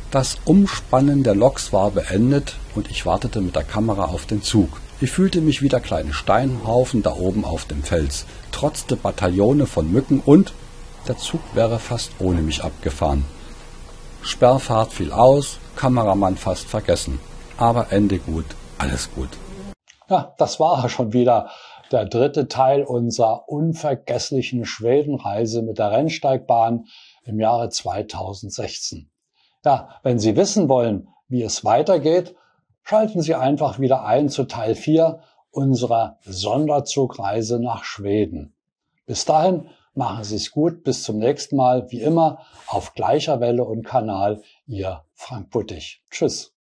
Das Umspannen der Loks war beendet und ich wartete mit der Kamera auf den Zug. Ich fühlte mich wie der kleine Steinhaufen da oben auf dem Fels, trotzte Bataillone von Mücken und der Zug wäre fast ohne mich abgefahren. Sperrfahrt fiel aus, Kameramann fast vergessen. Aber Ende gut, alles gut. Ja, das war schon wieder der dritte Teil unserer unvergesslichen Schwedenreise mit der Rennsteigbahn im Jahre 2016. Ja, wenn Sie wissen wollen, wie es weitergeht, schalten Sie einfach wieder ein zu Teil 4 unserer Sonderzugreise nach Schweden. Bis dahin machen Sie es gut, bis zum nächsten Mal, wie immer, auf gleicher Welle und Kanal, Ihr Frank Buttig. Tschüss.